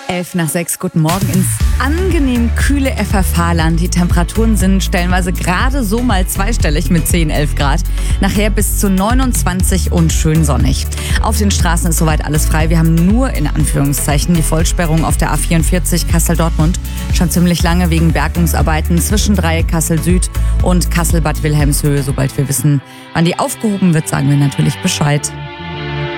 5:11. Guten Morgen ins angenehm kühle FFH-Land. Die Temperaturen sind stellenweise gerade so mal zweistellig mit 10, 11 Grad. Nachher bis zu 29 und schön sonnig. Auf den Straßen ist soweit alles frei. Wir haben nur in Anführungszeichen die Vollsperrung auf der A44 Kassel-Dortmund. Schon ziemlich lange wegen Bergungsarbeiten zwischen Dreieck Kassel-Süd und Kassel-Bad Wilhelmshöhe. Sobald wir wissen, wann die aufgehoben wird, sagen wir natürlich Bescheid.